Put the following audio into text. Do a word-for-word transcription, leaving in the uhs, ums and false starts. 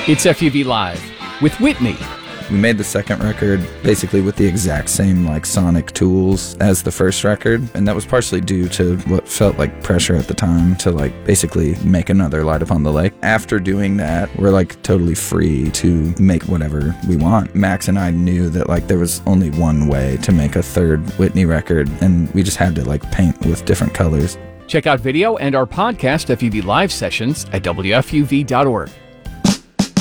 It's F U V Live with Whitney. We made the second record basically with the exact same like sonic tools as the first record, and that was partially due to what felt like pressure at the time to like basically make another Light Upon the Lake. After doing that, we're like totally free to make whatever we want. Max and I knew that like there was only one way to make a third Whitney record, and we just had to like paint with different colors. Check out video and our podcast F U V Live sessions at W F U V dot org.